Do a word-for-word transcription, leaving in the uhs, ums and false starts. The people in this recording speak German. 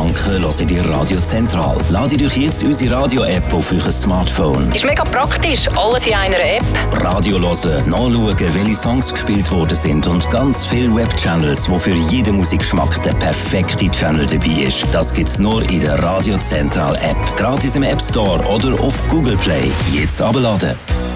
Franken hört ihr Radio Zentral. Ladet euch jetzt unsere Radio-App auf euer Smartphone. Ist mega praktisch, alles in einer App. Radio hören, nachschauen, welche Songs gespielt worden sind und ganz viele Webchannels, wo für jeden Musikgeschmack der perfekte Channel dabei ist. Das gibt's nur in der Radio Zentral App. Gratis im App Store oder auf Google Play. Jetzt abladen.